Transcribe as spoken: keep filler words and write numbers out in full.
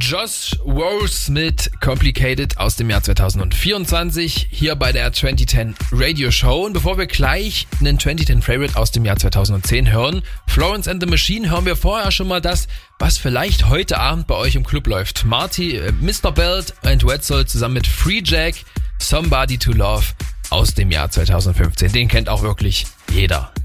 Josh Rose mit Complicated aus dem Jahr zwanzig vierundzwanzig hier bei der zwanzig zehn Radio Show. Und bevor wir gleich einen zwanzig zehn Favorite aus dem Jahr zweitausendzehn hören, Florence and the Machine, hören wir vorher schon mal das, was vielleicht heute Abend bei euch im Club läuft. Marty, äh, Mister Belt und Wetzel zusammen mit Free Jack, Somebody to Love aus dem Jahr zweitausendfünfzehn. Den kennt auch wirklich jeder.